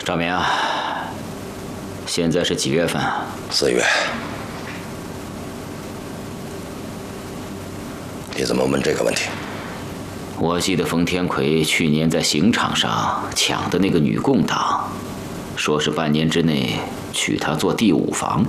赵明啊，现在是几月份啊 ？4月。你怎么问这个问题？ 我记得冯天魁去年在刑场上抢的那个女共党，说是半年之内娶她做第5房。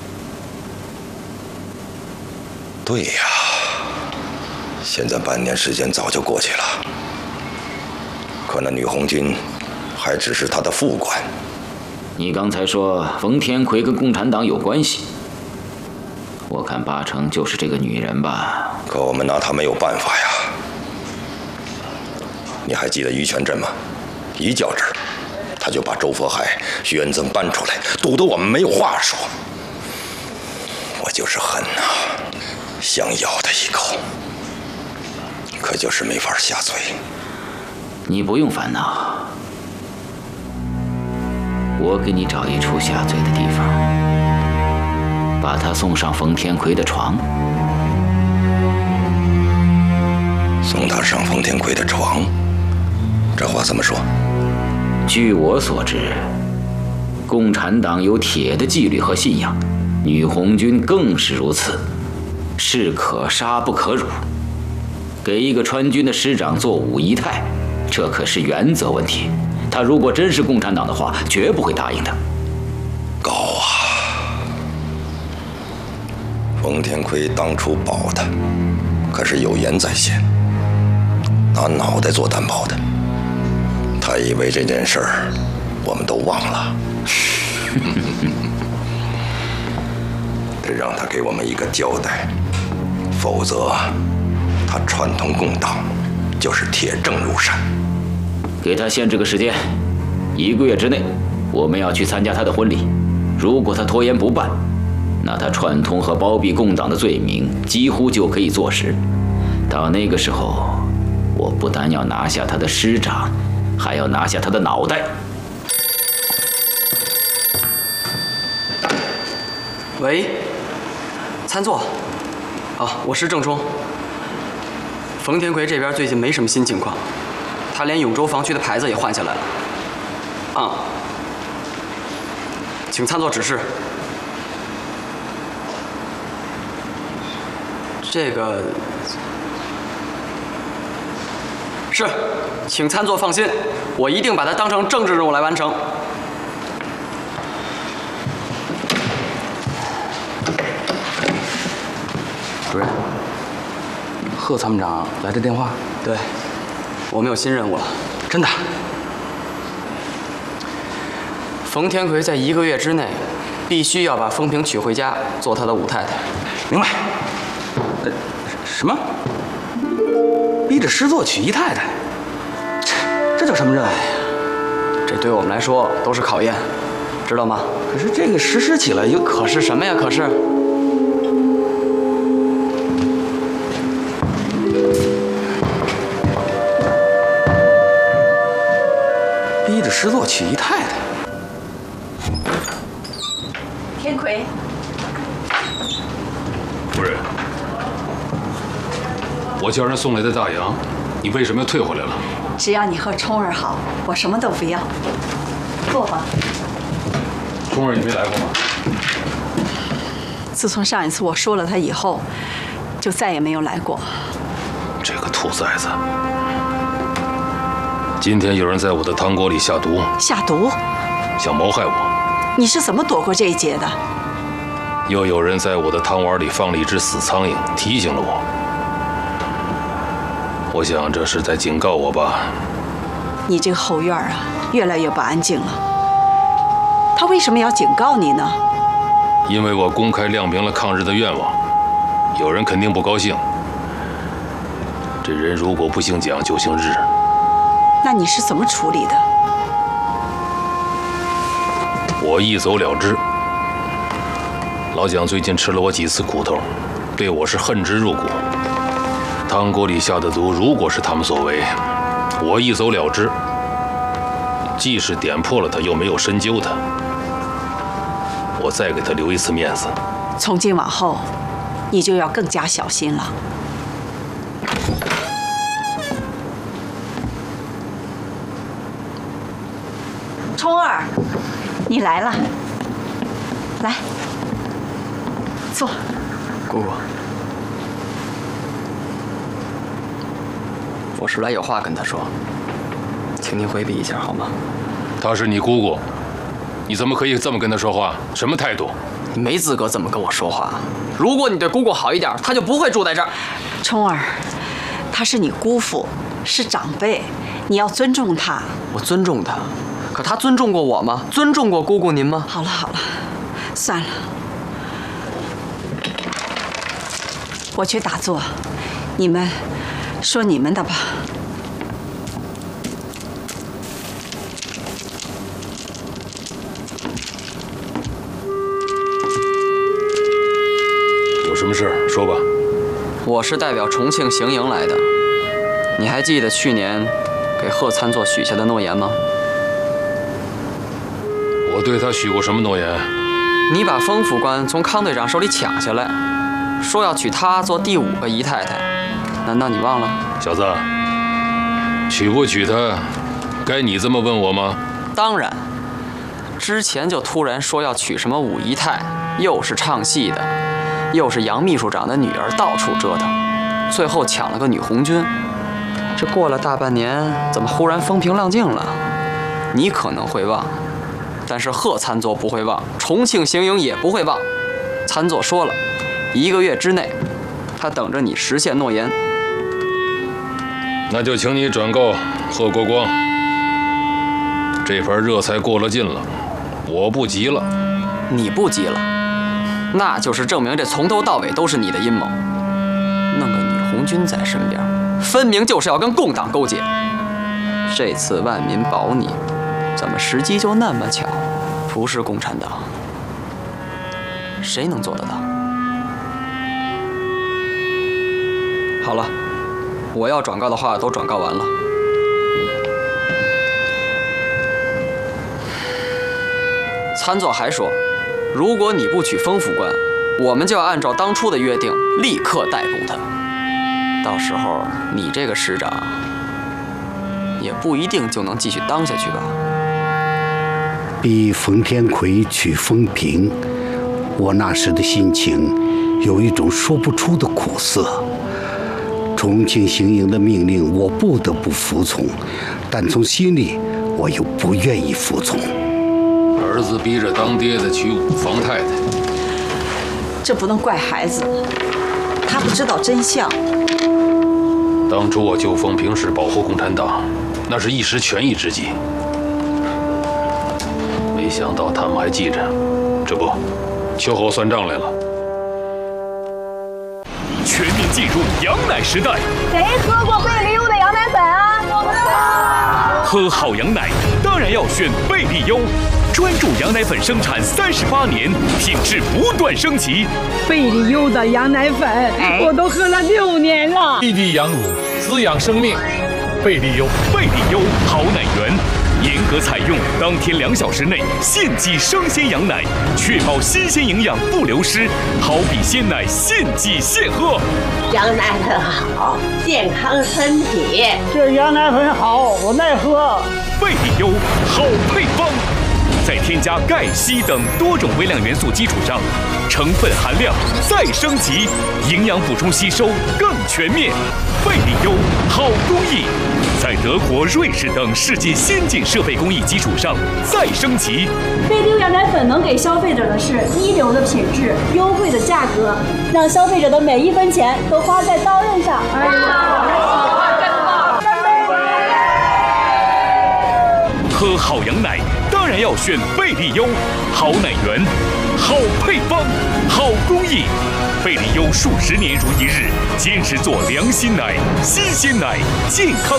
对呀，现在半年时间早就过去了，可那女红军还只是他的副官。 你刚才说冯天魁跟共产党有关系，我看8成就是这个女人吧。 可我们拿她没有办法呀。你还记得于全镇吗？一较真儿，他就把周佛海、徐恩增搬出来，堵得我们没有话说。我就是恨呐，想咬他一口，可就是没法下嘴。 你不用烦恼，我给你找一处下嘴的地方，把他送上冯天魁的床。 送他上冯天魁的床，这话怎么说？ 据我所知，共产党有铁的纪律和信仰，女红军更是如此，士可杀不可辱。给一个川军的师长做武仪态，这可是原则问题。他如果真是共产党的话，绝不会答应的。 高啊！冯天魁当初保他，可是有言在先，拿脑袋做担保的。他以为这件事儿我们都忘了，得让他给我们一个交代，否则他串通共党就是铁证如山。 给他限制个时间，1个月之内，我们要去参加他的婚礼。如果他拖延不办，那他串通和包庇共党的罪名几乎就可以坐实。到那个时候，我不但要拿下他的师长，还要拿下他的脑袋。 喂，参座。我是郑冲。冯天魁这边最近没什么新情况，他连永州防区的牌子也换下来了。请参座指示。这个是，请参座放心，我一定把它当成政治任务来完成。 主任，贺参谋长来的电话。 对，我们有新任务了。 真的？ 冯天魁在1个月之内，必须要把风平娶回家，做他的武太太。 明白。什么？逼着师座娶姨太太？这叫什么任务？ 这对我们来说都是考验，知道吗？ 可是这个实施起来又…… 可是什么呀？可是。 逼着师座娶姨太太。 天魁， 夫人，我叫人送来的大洋，你为什么又退回来了？ 只要你和冲儿好，我什么都不要。坐吧。 冲儿，你没来过吗？ 自从上一次我说了他以后，就再也没有来过。 这个兔崽子！今天有人在我的汤锅里下毒。 下毒？ 想谋害我。 你是怎么躲过这一劫的？ 又有人在我的汤碗里放了一只死苍蝇，提醒了我。我想这是在警告我吧。 你这个后院啊，越来越不安静了。他为什么要警告你呢？ 因为我公开亮明了抗日的愿望，有人肯定不高兴。这人如果不姓蒋就姓日。 那你是怎么处理的？ 我一走了之。老蒋最近吃了我几次苦头，对我是恨之入骨。汤锅里下的毒，如果是他们所为，我一走了之，既是点破了他，又没有深究他，我再给他留一次面子。 从今往后，你就要更加小心了。 冲儿，你来了，来，坐。 姑姑，我是来有话跟她说，请您回避一下好吗？ 她是你姑姑，你怎么可以这么跟她说话？什么态度？ 你没资格这么跟我说话。如果你对姑姑好一点，她就不会住在这儿。 冲儿，他是你姑父，是长辈，你要尊重他。 我尊重她，可她尊重过我吗？尊重过姑姑您吗？ 好了好了，算了，我去打坐，你们说你们的吧。 有什么事说吧。 我是代表重庆行营来的，你还记得去年给贺参作许下的诺言吗？ 我对他许过什么诺言？ 你把丰府关从康队长手里抢下来，说要娶她做第5个姨太太，难道你忘了？ 小子，娶不娶她，该你这么问我吗？ 当然，之前就突然说要娶什么5姨太，又是唱戏的，又是杨秘书长的女儿，到处折腾，最后抢了个女红军。这过了大半年，怎么忽然风平浪静了？你可能会忘，但是贺参作不会忘，重庆行营也不会忘。参作说了，1个月之内，他等着你实现诺言。 那就请你转告贺国光，这盘热菜过了劲了，我不急了。 你不急了，那就是证明这从头到尾都是你的阴谋。弄个女红军在身边，分明就是要跟共党勾结。这次万民保你，怎么时机就那么巧？不是共产党，谁能做得到？好了，我要转告的话都转告完了。参作还说，如果你不取丰府关，我们就要按照当初的约定，立刻逮捕他。到时候你这个师长也不一定就能继续当下去吧。 逼冯天奎娶风平，我那时的心情有一种说不出的苦涩。重庆行营的命令我不得不服从，但从心里我又不愿意服从。 儿子逼着当爹的娶5房太太， 这不能怪孩子，他不知道真相。 当初我救风平时保护共产党，那是一时权宜之计。没想到他们还记着，这不，秋后算账来了。 全面进入羊奶时代。 谁喝过贝利优的羊奶粉啊？我们喝好羊奶当然要选贝利优，专注羊奶粉生产38年，品质不断升级。 贝利优的羊奶粉，我都喝了6年了。 一滴羊乳滋养生命，贝利优好奶源。严格采用当天2小时内现挤生鲜羊奶，确保新鲜营养不流失，好比鲜奶现挤现喝。 羊奶粉好，健康身体。 这羊奶粉好，我耐喝。 贝利优好配方，在添加钙、硒等多种微量元素基础上，成分含量再升级，营养补充吸收更全面。贝利优好工艺，在德国、瑞士等世界先进设备工艺基础上再升级。 贝利优羊奶粉能给消费者的是一流的品质、优惠的价格，让消费者的每1分钱都花在刀刃上。 喝好羊奶当然要选贝利优，好奶源，好配方，好工艺。贝利优数10年如一日，坚持做良心奶、新鲜奶、健康